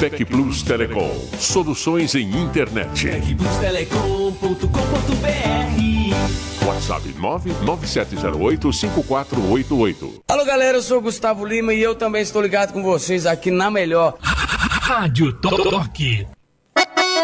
Tec Plus Telecom. Soluções em internet. tecplustelecom.com.br. WhatsApp 99708-5488. Alô, galera, eu sou o Gustavo Lima e eu também estou ligado com vocês aqui na melhor Rádio Toque.